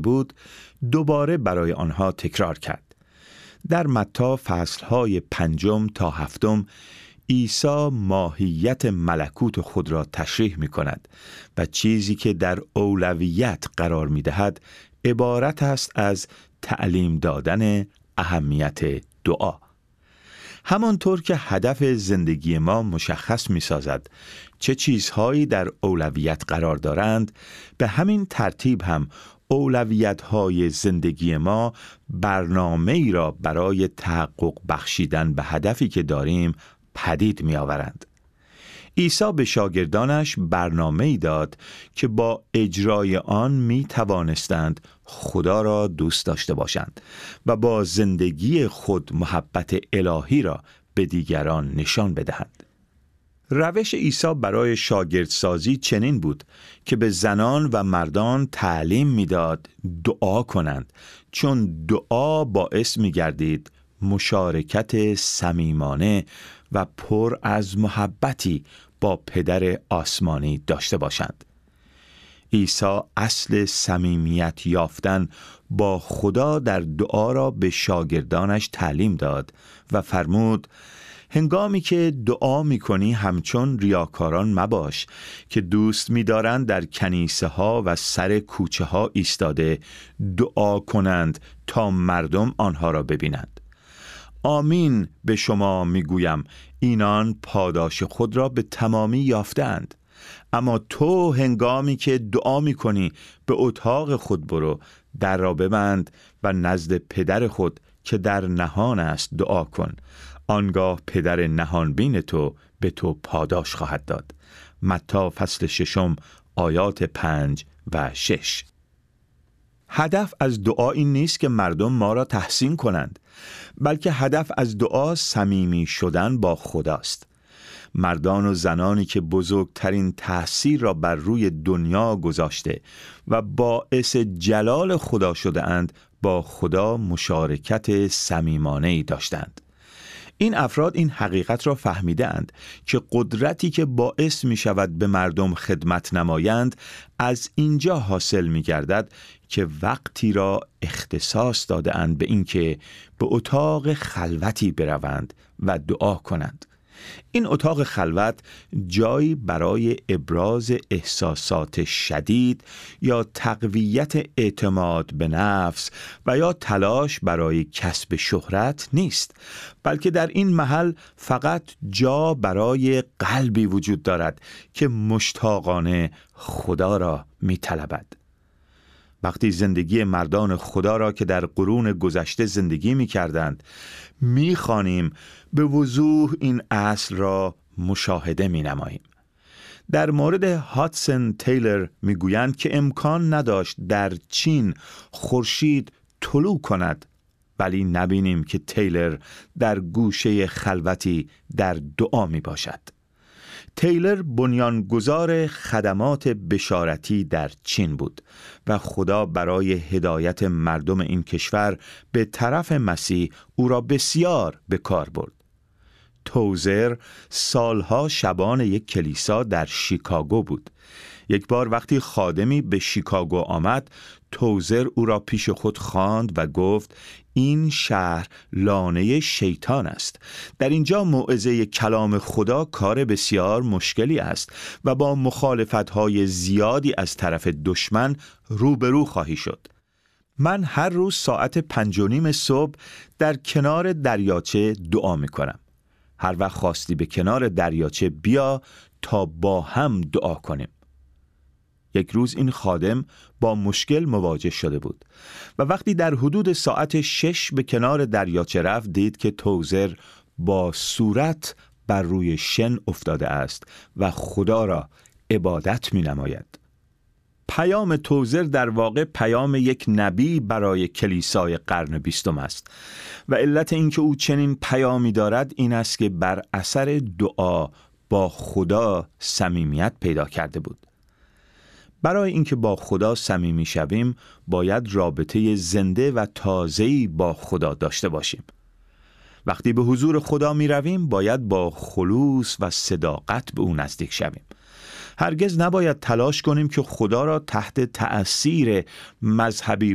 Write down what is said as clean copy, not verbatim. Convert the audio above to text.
بود دوباره برای آنها تکرار کرد. در متی فصلهای 5 تا 7 عیسی ماهیت ملکوت خود را تشریح می کند و چیزی که در اولویت قرار می دهد عبارت است از تعلیم دادن اهمیت دعا. همانطور که هدف زندگی ما مشخص می سازد چه چیزهایی در اولویت قرار دارند، به همین ترتیب هم اولویت‌های زندگی ما برنامه‌ای را برای تحقق بخشیدن به هدفی که داریم پدید می‌آورند. عیسی به شاگردانش برنامه‌ای داد که با اجرای آن می‌توانستند خدا را دوست داشته باشند و با زندگی خود محبت الهی را به دیگران نشان بدهند. روش عیسی برای شاگردسازی چنین بود که به زنان و مردان تعلیم می‌داد دعا کنند، چون دعا باعث می‌گردید مشارکت صمیمانه و پر از محبتی با پدر آسمانی داشته باشند. عیسی اصل صمیمیت یافتن با خدا در دعا را به شاگردانش تعلیم داد و فرمود: هنگامی که دعا می‌کنی همچون ریاکاران مباش که دوست می‌دارند در کنیسه ها و سر کوچه ها ایستاده دعا کنند تا مردم آنها را ببینند. آمین به شما میگویم اینان پاداش خود را به تمامی یافتند. اما تو هنگامی که دعا می‌کنی به اتاق خود برو، در را ببند و نزد پدر خود که در نهان است دعا کن. آنگاه پدر نهانبین تو به تو پاداش خواهد داد. متی فصل 6 آیات 5 و 6. هدف از دعا این نیست که مردم ما را تحسین کنند، بلکه هدف از دعا صمیمی شدن با خداست. مردان و زنانی که بزرگترین تأثیر را بر روی دنیا گذاشته و باعث جلال خدا شده اند، با خدا مشارکت صمیمانه‌ای داشتند. این افراد این حقیقت را فهمیده اند که قدرتی که باعث می شود به مردم خدمت نمایند از اینجا حاصل می گردد که وقتی را اختصاص داده اند به اینکه به اتاق خلوتی بروند و دعا کنند. این اتاق خلوت جایی برای ابراز احساسات شدید یا تقویت اعتماد به نفس و یا تلاش برای کسب شهرت نیست، بلکه در این محل فقط جا برای قلبی وجود دارد که مشتاقانه خدا را می‌طلبد. وقتی زندگی مردان خدا را که در قرون گذشته زندگی می کردند می خوانیم، به وضوح این اصل را مشاهده می نماییم. در مورد هادسون تیلر می گویند که امکان نداشت در چین خورشید طلوع کند، ولی نبینیم که تیلر در گوشه خلوتی در دعا می باشد. تیلر بنیانگذار خدمات بشارتی در چین بود و خدا برای هدایت مردم این کشور به طرف مسیح او را بسیار به کار برد. توزر سالها شبان یک کلیسا در شیکاگو بود. یک بار وقتی خادمی به شیکاگو آمد، توزر او را پیش خود خواند و گفت: این شهر لانه شیطان است. در اینجا موعظه کلام خدا کار بسیار مشکلی است و با مخالفت‌های زیادی از طرف دشمن روبرو خواهی شد. من هر روز ساعت 5:30 صبح در کنار دریاچه دعا می‌کنم. هر وقت خواستی به کنار دریاچه بیا تا با هم دعا کنیم. یک روز این خادم با مشکل مواجه شده بود و وقتی در حدود ساعت 6 به کنار دریاچه رفت، دید که توزر با صورت بر روی شن افتاده است و خدا را عبادت می نماید. پیام توزر در واقع پیام یک نبی برای کلیسای قرن 20 است و علت اینکه او چنین پیامی دارد این است که بر اثر دعا با خدا صمیمیت پیدا کرده بود. برای اینکه با خدا صمیمی شویم، باید رابطه زنده و تازه‌ای با خدا داشته باشیم. وقتی به حضور خدا می رویم، باید با خلوص و صداقت به او نزدیک شویم. هرگز نباید تلاش کنیم که خدا را تحت تأثیر مذهبی